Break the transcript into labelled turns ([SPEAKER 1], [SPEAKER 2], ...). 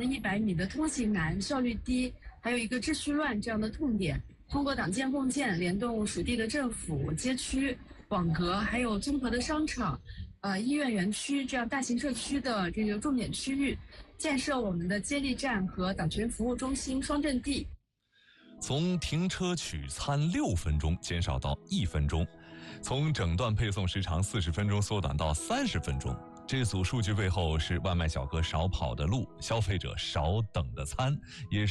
[SPEAKER 1] 的100米的通行难、效率低，还有一个秩序乱这样的痛点，通过党建共建，联动属地的政府、街区、网格，还有综合的商场、医院园区这样大型社区的这个重点区域，建设我们的接力站和党权服务中心双阵地。
[SPEAKER 2] 从停车取餐6分钟减少到1分钟，从整段配送时长40分钟缩短到30分钟。这组数据背后是外卖小哥少跑的路，消费者少等的餐，也是